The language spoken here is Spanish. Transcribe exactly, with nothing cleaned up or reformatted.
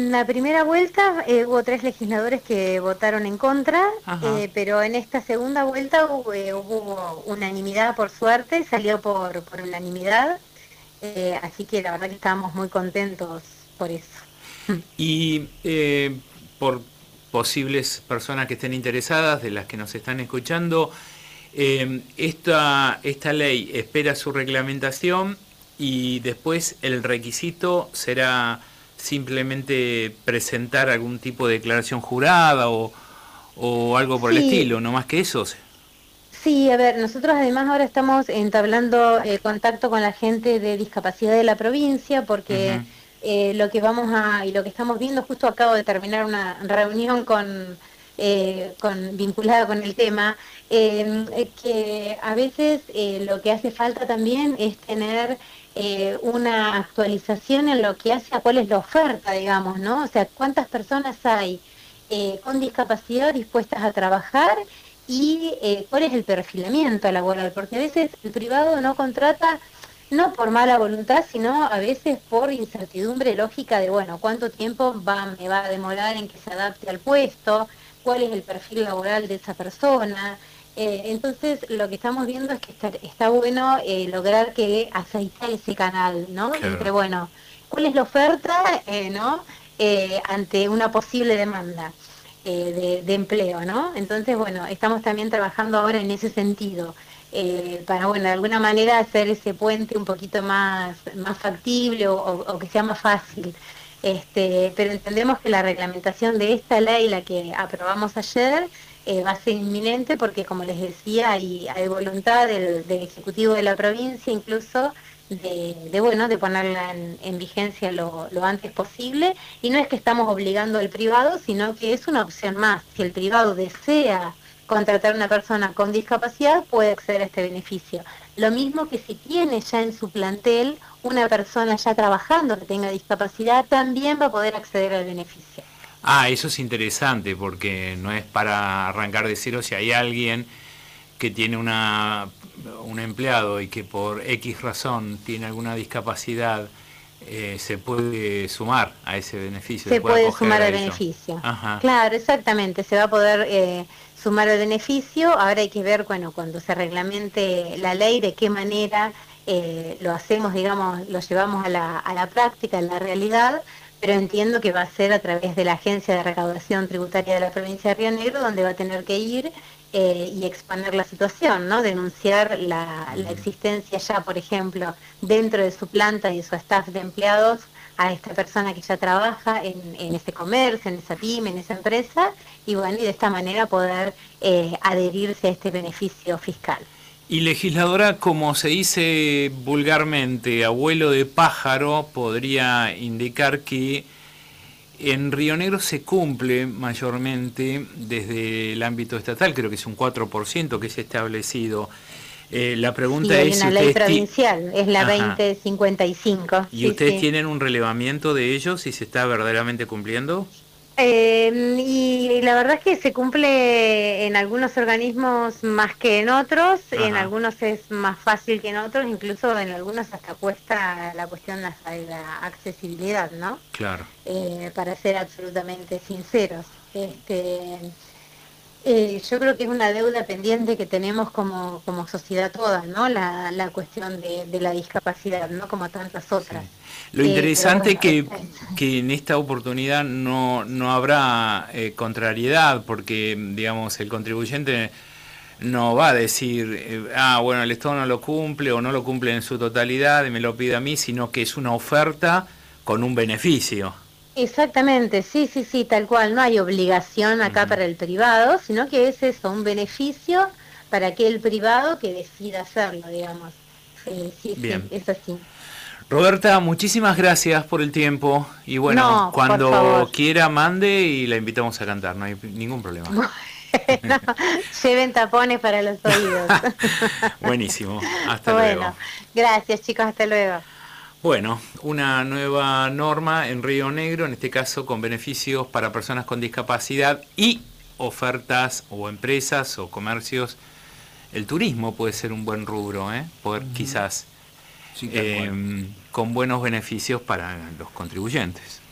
En la primera vuelta eh, hubo tres legisladores que votaron en contra, Ajá. eh, pero en esta segunda vuelta hubo, eh, hubo unanimidad, por suerte, salió por, por unanimidad, eh, así que la verdad que estábamos muy contentos por eso. Y eh, por posibles personas que estén interesadas, de las que nos están escuchando, eh, esta, esta ley espera su reglamentación y después el requisito será simplemente presentar algún tipo de declaración jurada o, o algo por el Sí, estilo, no más que eso. sí, a ver, nosotros además ahora estamos entablando eh, contacto con la gente de discapacidad de la provincia porque Ujú. eh, lo que vamos a y lo que estamos viendo, justo acabo de terminar una reunión con, eh, con vinculada con el tema, eh, eh, que a veces eh, lo que hace falta también es tener eh, una actualización en lo que hace a cuál es la oferta, digamos, ¿no? O sea, cuántas personas hay eh, con discapacidad dispuestas a trabajar y eh, cuál es el perfilamiento laboral, porque a veces el privado no contrata no por mala voluntad, sino a veces por incertidumbre lógica de, bueno, cuánto tiempo va, me va a demorar en que se adapte al puesto, cuál es el perfil laboral de esa persona. Eh, entonces, lo que estamos viendo es que está, está bueno eh, lograr que aceitar ese canal, ¿no? Entre, Claro. bueno, cuál es la oferta, eh, ¿no? Eh, ante una posible demanda eh, de, de empleo, ¿no? Entonces, bueno, estamos también trabajando ahora en ese sentido, eh, para, bueno, de alguna manera hacer ese puente un poquito más, más factible o, o- o que sea más fácil. Este, pero entendemos que la reglamentación de esta ley, la que aprobamos ayer, eh, va a ser inminente porque, como les decía, hay, hay voluntad del, del Ejecutivo de la provincia incluso de, de, bueno, de ponerla en, en vigencia lo, lo antes posible. Y no es que estamos obligando al privado, sino que es una opción más. Si el privado desea contratar a una persona con discapacidad, puede acceder a este beneficio. Lo mismo que si tiene ya en su plantel una persona ya trabajando que tenga discapacidad, también va a poder acceder al beneficio. Ah, eso es interesante porque no es para arrancar de cero si hay alguien que tiene una, un empleado y que por X razón tiene alguna discapacidad, eh, se puede sumar a ese beneficio, se Se puede puede acoger sumar a al ello. beneficio. Ajá. Claro, exactamente, se va a poder eh, sumar al beneficio. Ahora hay que ver, bueno, cuando se reglamente la ley, de qué manera eh, lo hacemos, digamos, lo llevamos a la, a la práctica, a la realidad, pero entiendo que va a ser a través de la Agencia de Recaudación Tributaria de la provincia de Río Negro, donde va a tener que ir eh, y exponer la situación, ¿no? Denunciar la, la existencia ya, por ejemplo, dentro de su planta y de su staff de empleados a esta persona que ya trabaja en, en ese comercio, en esa pyme, en esa empresa, y bueno, y de esta manera poder eh, adherirse a este beneficio fiscal. Y legisladora, como se dice vulgarmente, abuelo de pájaro, podría indicar que en Río Negro se cumple mayormente desde el ámbito estatal, creo que es un cuatro por ciento que es establecido. Eh, la Sí, pregunta hay es si una ley ustedes, ti provincial, es la Ajá. veinte cincuenta y cinco, ¿Y sí, ustedes sí. tienen un relevamiento de ello si se está verdaderamente cumpliendo? Eh, y la verdad es que se cumple en algunos organismos más que en otros, en Ajá, algunos es más fácil que en otros, incluso en algunos hasta cuesta la cuestión de la de la accesibilidad, ¿no? claro. Eh, para ser absolutamente sinceros. Este, eh, yo creo que es una deuda pendiente que tenemos como, como sociedad toda, ¿no? La, la cuestión de, de la discapacidad, ¿no? Como tantas Sí. otras. Lo Eh, pero interesante bueno, que, esta es... que en esta oportunidad no, no habrá eh, contrariedad, porque digamos el contribuyente no va a decir, eh, ah, bueno, el Estado no lo cumple o no lo cumple en su totalidad y me lo pide a mí, sino que es una oferta con un beneficio. Exactamente, sí, sí, sí, tal cual. No hay obligación acá Ujú. para el privado, sino que es eso, un beneficio para aquel privado que decida hacerlo, digamos. Eh, sí, sí, Bien. es así. Roberta, muchísimas gracias por el tiempo y bueno, No, por favor. cuando quiera mande y la invitamos a cantar, no hay ningún problema. Bueno, lleven tapones para los oídos. Buenísimo, hasta luego. Bueno, gracias chicos, hasta luego. Bueno, una nueva norma en Río Negro, en este caso con beneficios para personas con discapacidad y ofertas o empresas o comercios. El turismo puede ser un buen rubro, ¿eh? Poder Ujú. quizás Sí, tal cual. eh, con buenos beneficios para los contribuyentes.